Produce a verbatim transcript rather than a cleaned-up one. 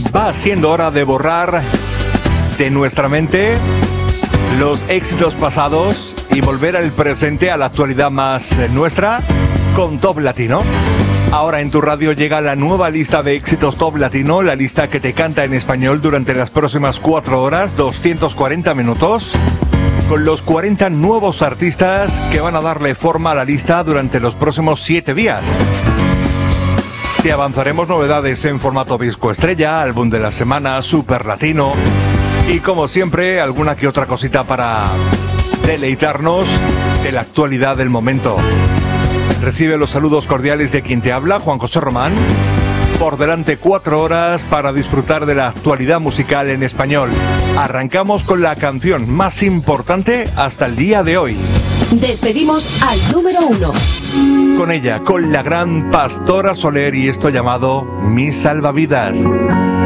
Va siendo hora de borrar de nuestra mente los éxitos pasados y volver al presente, a la actualidad más eh, nuestra, con Top Latino. Ahora en tu radio llega la nueva lista de éxitos Top Latino, la lista que te canta en español durante las próximas cuatro horas, doscientos cuarenta minutos, con los cuarenta nuevos artistas que van a darle forma a la lista durante los próximos siete días. Te avanzaremos novedades en formato disco estrella, álbum de la semana, super latino y, como siempre, alguna que otra cosita para deleitarnos de la actualidad del momento. Recibe los saludos cordiales de quien te habla, Juan José Román. Por delante cuatro horas para disfrutar de la actualidad musical en español. Arrancamos con la canción más importante hasta el día de hoy. Despedimos al número uno. Con ella, con la gran Pastora Soler y esto llamado Mis Salvavidas.